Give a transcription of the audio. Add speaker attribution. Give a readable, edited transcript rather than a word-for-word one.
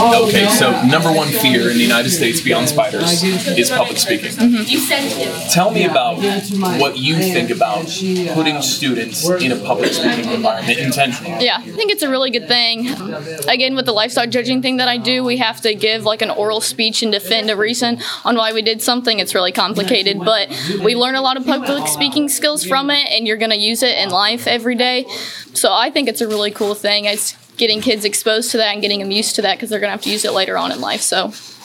Speaker 1: Okay, so number one fear in the United States beyond spiders is public speaking. Tell me about what you think about putting students in a public speaking environment intentionally.
Speaker 2: Yeah, I think it's a really good thing. Again, with the livestock judging thing that I do, we have to give like an oral speech and defend a reason on why we did something. It's really complicated, but we learn a lot of public speaking skills from it, and you're going to use it in life every day. So I think it's a really cool thing. It's getting kids exposed to that and getting them used to that because they're going to have to use it later on in life. So